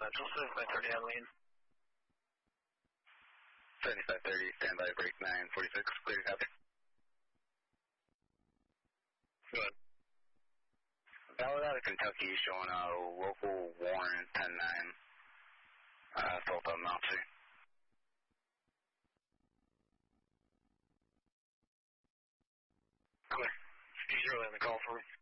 Central, 7530 on lean. 7530, standby, break 946, clear to copy. Good. Ballard out of Kentucky showing a local warrant 10-9, assault on Mopsy. Clear. He's early on the call for me.